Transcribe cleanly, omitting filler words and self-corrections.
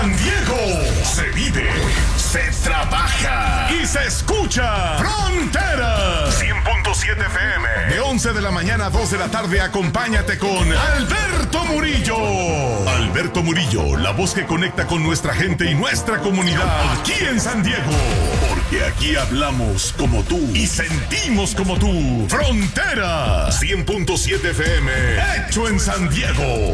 San Diego se vive, se trabaja y se escucha Fronteras 100.7 FM. De 11 de la mañana a 2 de la tarde, acompáñate con Alberto Murillo. Alberto Murillo, la voz que conecta con nuestra gente y nuestra comunidad aquí en San Diego. Porque aquí hablamos como tú y sentimos como tú. Fronteras 100.7 FM, hecho en San Diego.